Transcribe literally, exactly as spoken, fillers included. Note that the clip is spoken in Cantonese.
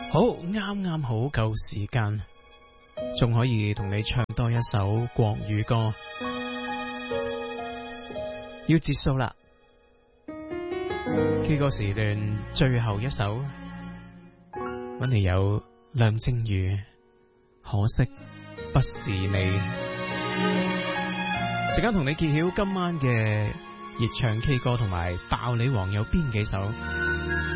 好，啱啱好夠時間，仲可以同你唱多一首國語歌。要結束啦 ，K 歌時段最後一首，搵嚟有梁靜茹，可惜不是你。陣間同你揭曉今晚嘅熱唱 K 歌同埋爆你王有邊幾首。